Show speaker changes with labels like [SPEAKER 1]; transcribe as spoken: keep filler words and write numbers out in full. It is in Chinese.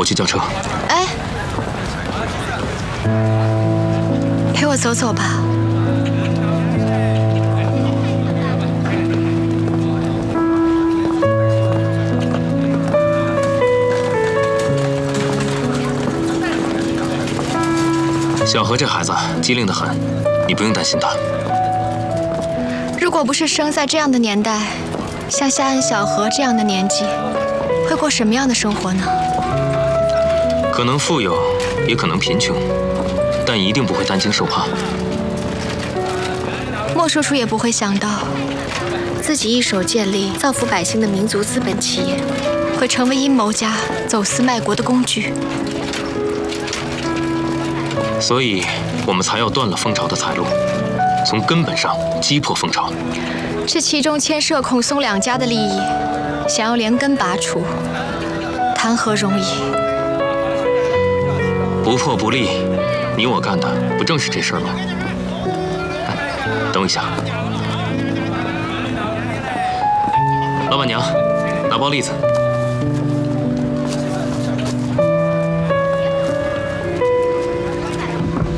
[SPEAKER 1] 去叫车。
[SPEAKER 2] 哎，陪我走走吧。
[SPEAKER 1] 小何这孩子机灵得很，你不用担心他。
[SPEAKER 2] 如果不是生在这样的年代，像夏恩、小何这样的年纪，会过什么样的生活呢？
[SPEAKER 1] 可能富有，也可能贫穷，但一定不会担惊受怕。
[SPEAKER 2] 莫叔叔也不会想到，自己一手建立造福百姓的民族资本企业，会成为阴谋家走私卖国的工具。
[SPEAKER 1] 所以，我们才要断了蜂巢的财路，从根本上击破蜂巢。
[SPEAKER 2] 这其中牵涉孔松两家的利益，想要连根拔除，谈何容易？
[SPEAKER 1] 不破不立，你我干的不正是这事儿吗？哎，等我一下，老板娘，拿包栗子。